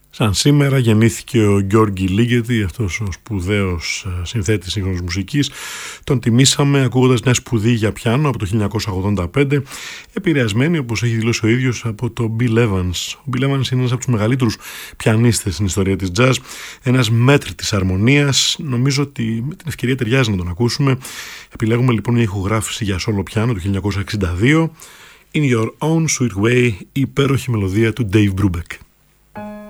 Σαν σήμερα γεννήθηκε ο Γιώργη Λίγκετη, αυτός ο σπουδαίος συνθέτης σύγχρονης μουσικής. Τον τιμήσαμε ακούγοντας μια σπουδή για πιάνο από το 1985, επηρεασμένη, όπως έχει δηλώσει ο ίδιος, από το Bill Evans. Ο Bill Evans είναι ένας από τους μεγαλύτερους πιανίστες στην ιστορία της jazz, ένας μέτρ της αρμονίας. Νομίζω ότι με την ευκαιρία ταιριάζει να τον ακούσουμε. Επιλέγουμε λοιπόν μια ηχογράφηση για σόλο πιάνο του 1962, In Your Own Sweet Way, η υπέροχη μελωδία του Dave Brubeck.